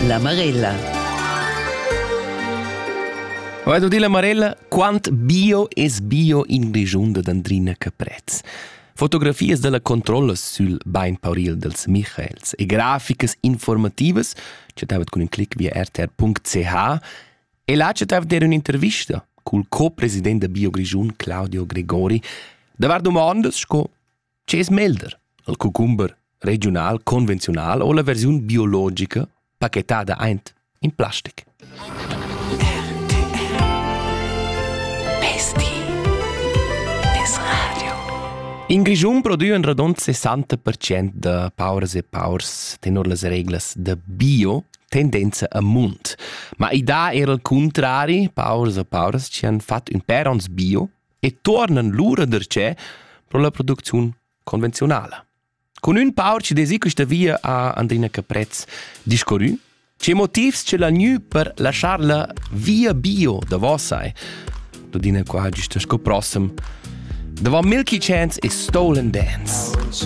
La Marella. Vado di la Marella, quant bio es bio in Grischun d'Andrina Caprez. Fotografies della controlla sul bain pauril dels Michaels e graficas informativas, c'è davat con un clic via rtr.ch, e là c'è davat un'intervista col co-president de Bio Grischun, Claudio Gregori, davar domandas sco c'è es melder, il cucumber regional, convencional o la versione biologica pacchettata eint in plastic. In Grischun produen radon 60% de paurs e paurs tenor las reglas de bio tendenza a munt. Ma idà era il contrari, paurs e paurs ci han fat un perons bio e tornan l'ura dercè pro la produzione convenzionale. Con un paur ci desi questa via a Andrina Caprez discorrù, c'è motivs ce la nu per lasciarla via bio da vossai. Lo dina qua giusto sco prossem. Davant Milky Chance e Stolen Dance.